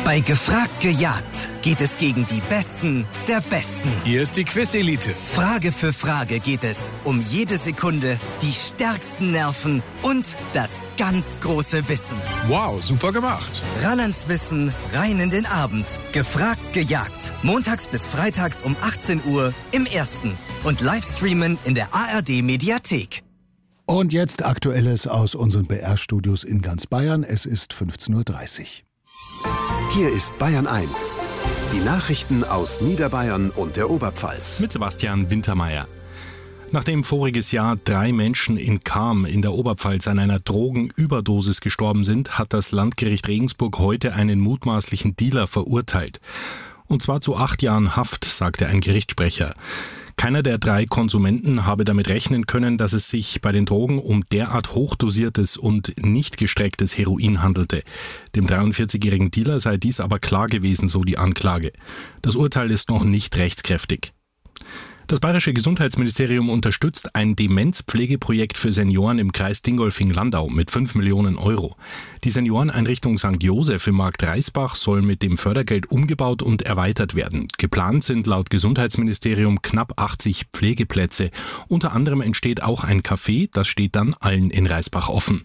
Bei Gefragt gejagt geht es gegen die Besten der Besten. Hier ist die Quiz-Elite. Frage für Frage geht es um jede Sekunde, die stärksten Nerven und das ganz große Wissen. Wow, super gemacht. Ran ans Wissen, rein in den Abend. Gefragt gejagt. Montags bis freitags um 18 Uhr im Ersten. Und Livestreamen in der ARD-Mediathek. Und jetzt Aktuelles aus unseren BR-Studios in ganz Bayern. Es ist 15:30 Uhr. Hier ist Bayern 1. Die Nachrichten aus Niederbayern und der Oberpfalz. Mit Sebastian Wintermeyer. Nachdem voriges Jahr 3 Menschen in Cham in der Oberpfalz an einer Drogenüberdosis gestorben sind, hat das Landgericht Regensburg heute einen mutmaßlichen Dealer verurteilt. Und zwar zu 8 Jahren Haft, sagte ein Gerichtssprecher. Keiner der 3 Konsumenten habe damit rechnen können, dass es sich bei den Drogen um derart hochdosiertes und nicht gestrecktes Heroin handelte. Dem 43-jährigen Dealer sei dies aber klar gewesen, so die Anklage. Das Urteil ist noch nicht rechtskräftig. Das Bayerische Gesundheitsministerium unterstützt ein Demenzpflegeprojekt für Senioren im Kreis Dingolfing-Landau mit 5 Millionen Euro. Die Senioreneinrichtung St. Joseph im Markt Reisbach soll mit dem Fördergeld umgebaut und erweitert werden. Geplant sind laut Gesundheitsministerium knapp 80 Pflegeplätze. Unter anderem entsteht auch ein Café, das steht dann allen in Reisbach offen.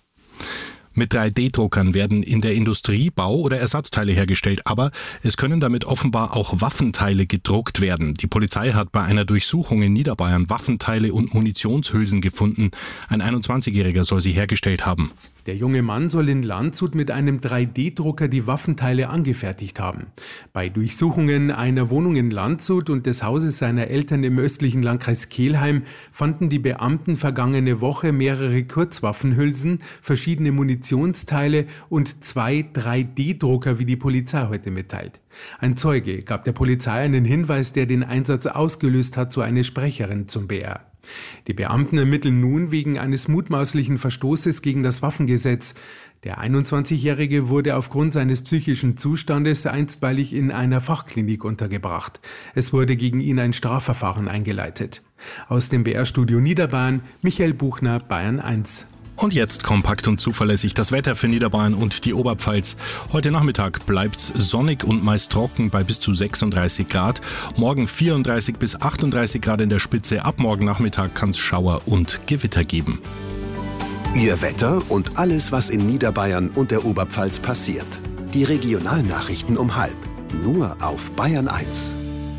Mit 3D-Druckern werden in der Industrie Bau- oder Ersatzteile hergestellt, aber es können damit offenbar auch Waffenteile gedruckt werden. Die Polizei hat bei einer Durchsuchung in Niederbayern Waffenteile und Munitionshülsen gefunden. Ein 21-Jähriger soll sie hergestellt haben. Der junge Mann soll in Landshut mit einem 3D-Drucker die Waffenteile angefertigt haben. Bei Durchsuchungen einer Wohnung in Landshut und des Hauses seiner Eltern im östlichen Landkreis Kelheim fanden die Beamten vergangene Woche mehrere Kurzwaffenhülsen, verschiedene Munitionsteile und 2 3D-Drucker, wie die Polizei heute mitteilt. Ein Zeuge gab der Polizei einen Hinweis, der den Einsatz ausgelöst hat, so eine Sprecherin zum BR. Die Beamten ermitteln nun wegen eines mutmaßlichen Verstoßes gegen das Waffengesetz. Der 21-Jährige wurde aufgrund seines psychischen Zustandes einstweilig in einer Fachklinik untergebracht. Es wurde gegen ihn ein Strafverfahren eingeleitet. Aus dem BR-Studio Niederbayern, Michael Buchner, Bayern 1. Und jetzt kompakt und zuverlässig das Wetter für Niederbayern und die Oberpfalz. Heute Nachmittag bleibt's sonnig und meist trocken bei bis zu 36 Grad. Morgen 34 bis 38 Grad in der Spitze. Ab morgen Nachmittag kann's Schauer und Gewitter geben. Ihr Wetter und alles, was in Niederbayern und der Oberpfalz passiert. Die Regionalnachrichten um 12:30. Nur auf Bayern 1.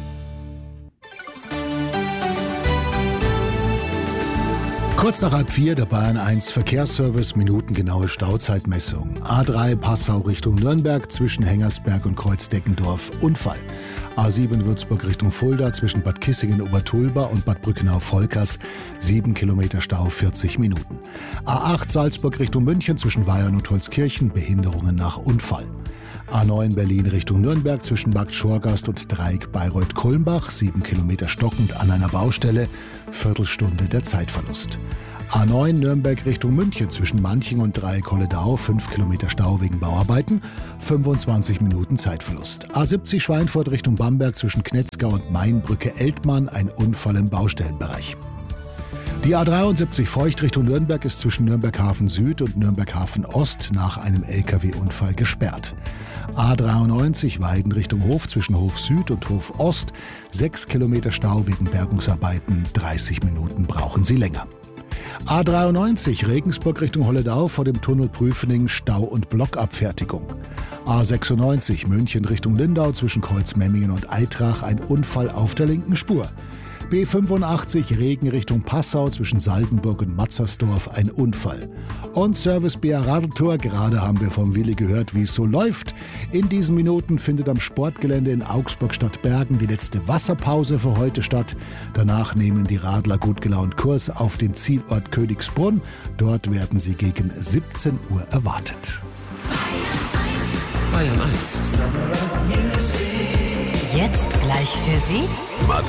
Kurz nach 3:30 der Bayern 1 Verkehrsservice, minutengenaue Stauzeitmessung. A3 Passau Richtung Nürnberg zwischen Hengersberg und Kreuzdeckendorf Unfall. A7 Würzburg Richtung Fulda zwischen Bad Kissingen-Obertulba und Bad Brückenau-Volkers 7 Kilometer Stau, 40 Minuten. A8 Salzburg Richtung München zwischen Weyern und Holzkirchen, Behinderungen nach Unfall. A9 Berlin Richtung Nürnberg zwischen Markt Schorgast und Dreieck Bayreuth-Kulmbach, 7 Kilometer stockend an einer Baustelle, Viertelstunde der Zeitverlust. A9 Nürnberg Richtung München zwischen Manching und Dreieck-Holledau, 5 Kilometer Stau wegen Bauarbeiten, 25 Minuten Zeitverlust. A70 Schweinfurt Richtung Bamberg zwischen Knetzgau und Mainbrücke-Eltmann, ein Unfall im Baustellenbereich. Die A73 Feucht Richtung Nürnberg ist zwischen Nürnberg-Hafen Süd und Nürnberg-Hafen Ost nach einem LKW-Unfall gesperrt. A93 Weiden Richtung Hof zwischen Hof Süd und Hof Ost, 6 Kilometer Stau wegen Bergungsarbeiten, 30 Minuten brauchen Sie länger. A93 Regensburg Richtung Holledau vor dem Tunnel Prüfening, Stau- und Blockabfertigung. A96 München Richtung Lindau zwischen Kreuzmemmingen und Eitrach, ein Unfall auf der linken Spur. B85 Regen Richtung Passau zwischen Saldenburg und Matzersdorf, ein Unfall. Und Service BR Radeltour, gerade haben wir vom Willi gehört, wie es so läuft. In diesen Minuten findet am Sportgelände in Augsburg-Stadtbergen die letzte Wasserpause für heute statt. Danach nehmen die Radler gut gelaunt Kurs auf den Zielort Königsbrunn. Dort werden sie gegen 17 Uhr erwartet. Bayern 1. Jetzt gleich für Sie